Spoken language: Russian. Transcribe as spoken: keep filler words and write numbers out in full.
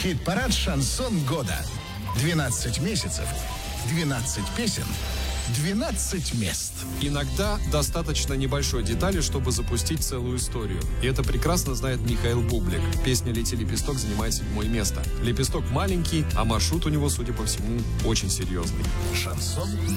Хит-парад «Шансон года». двенадцать месяцев, двенадцать песен, двенадцать мест. Иногда достаточно небольшой детали, чтобы запустить целую историю. И это прекрасно знает Михаил Бублик. Песня «Лети, лепесток» занимает седьмое место. Лепесток маленький, а маршрут у него, судя по всему, очень серьезный. Шансон